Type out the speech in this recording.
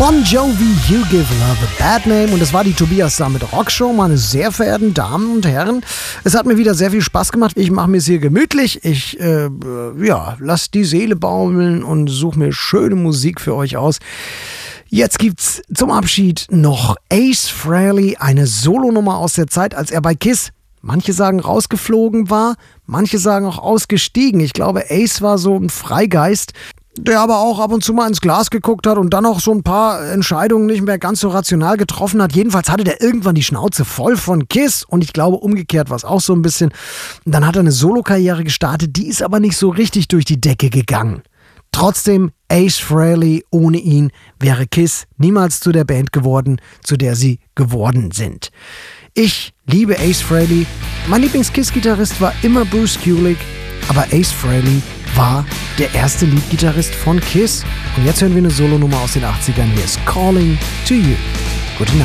Bon Jovi, You Give Love a Bad Name. Und das war die Tobias Sammet Rockshow, meine sehr verehrten Damen und Herren. Es hat mir wieder sehr viel Spaß gemacht. Ich mache mir es hier gemütlich. Ich lasse die Seele baumeln und suche mir schöne Musik für euch aus. Jetzt gibt's zum Abschied noch Ace Frehley, eine Solonummer aus der Zeit, als er bei KISS, manche sagen rausgeflogen war, manche sagen auch ausgestiegen. Ich glaube, Ace war so ein Freigeist, der aber auch ab und zu mal ins Glas geguckt hat und dann auch so ein paar Entscheidungen nicht mehr ganz so rational getroffen hat. Jedenfalls hatte der irgendwann die Schnauze voll von KISS und ich glaube, umgekehrt war es auch so ein bisschen. Und dann hat er eine Solokarriere gestartet, die ist aber nicht so richtig durch die Decke gegangen. Trotzdem, Ace Frehley, ohne ihn wäre KISS niemals zu der Band geworden, zu der sie geworden sind. Ich liebe Ace Frehley. Mein Lieblings-KISS-Gitarrist war immer Bruce Kulick, aber Ace Frehley war der erste Leadgitarrist von KISS. Und jetzt hören wir eine Solonummer aus den 80ern. Hier ist Calling to You. Gute Nacht.